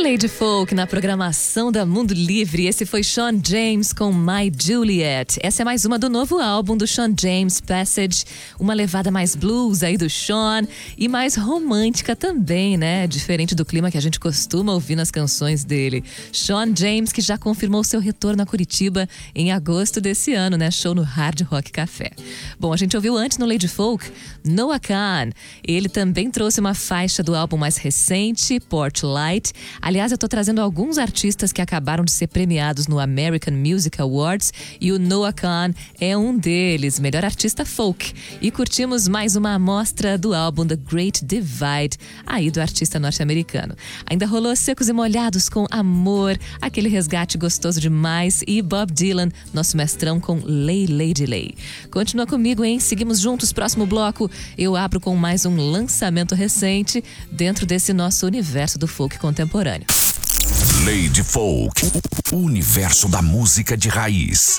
Lady Folk na programação da Mundo Livre. Esse foi Sean James com My Juliet. Essa é mais uma do novo álbum do Sean James, Passage. Uma levada mais blues aí do Sean e mais romântica também, né? Diferente do clima que a gente costuma ouvir nas canções dele. Sean James, que já confirmou seu retorno a Curitiba em agosto desse ano, né? Show no Hard Rock Café. Bom, a gente ouviu antes no Lady Folk Noah Kahan. Ele também trouxe uma faixa do álbum mais recente, Porchlight. Aliás, eu tô trazendo alguns artistas que acabaram de ser premiados no American Music Awards e o Noah Kahan é um deles, melhor artista folk. E curtimos mais uma amostra do álbum The Great Divide, aí do artista norte-americano. Ainda rolou Secos e Molhados com Amor, aquele resgate gostoso demais, e Bob Dylan, nosso mestrão, com Lay Lady Lay. Continua comigo, hein? Seguimos juntos, próximo bloco. Eu abro com mais um lançamento recente dentro desse nosso universo do folk contemporâneo. Lady Folk, o universo da música de raiz.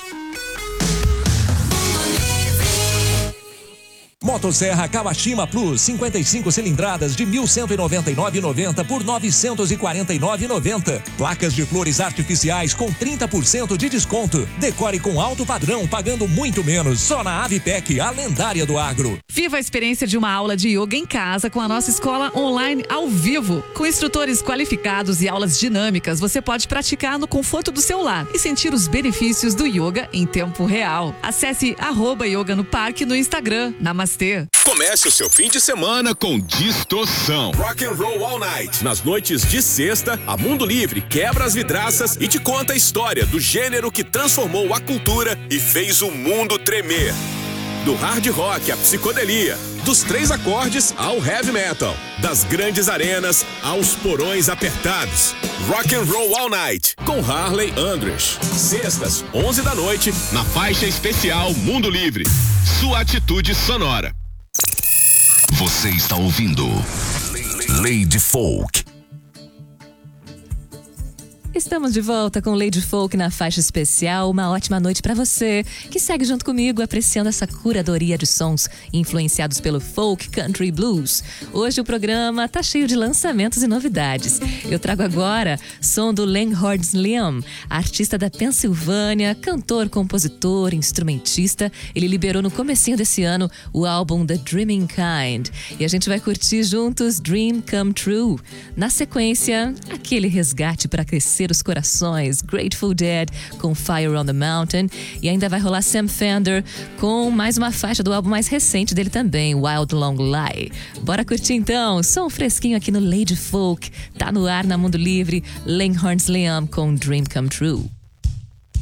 Motosserra Kawashima Plus, 55 cilindradas de 1.199,90 por 949,90. Placas de flores artificiais com 30% de desconto. Decore com alto padrão, pagando muito menos. Só na Avipec, a lendária do agro. Viva a experiência de uma aula de yoga em casa com a nossa escola online ao vivo. Com instrutores qualificados e aulas dinâmicas, você pode praticar no conforto do seu lar e sentir os benefícios do yoga em tempo real. Acesse @yoga no parque no Instagram. Namastê. Comece o seu fim de semana com Distorção. Rock and Roll All Night. Nas noites de sexta, a Mundo Livre quebra as vidraças e te conta a história do gênero que transformou a cultura e fez o mundo tremer. Do hard rock à psicodelia, dos 3 acordes ao heavy metal, das grandes arenas aos porões apertados. Rock and Roll All Night, com Harley Andress. Sextas, 11 da noite, na faixa especial Mundo Livre. Sua atitude sonora. Você está ouvindo Lady Folk. Estamos de volta com Lady Folk na faixa especial. Uma ótima noite pra você que segue junto comigo apreciando essa curadoria de sons influenciados pelo folk, country e blues. Hoje o programa tá cheio de lançamentos e novidades. Eu trago agora som do Langhorne Slim, artista da Pensilvânia, cantor, compositor, instrumentista. Ele liberou no comecinho desse ano o álbum The Dreaming Kind. E a gente vai curtir juntos Dream Come True. Na sequência, aquele resgate pra crescer os corações, Grateful Dead com Fire on the Mountain, e ainda vai rolar Sam Fender com mais uma faixa do álbum mais recente dele também, Wild Long Lie. Bora curtir então, som fresquinho aqui no Lady Folk, tá no ar na Mundo Livre, Langhorne Slim com Dream Come True.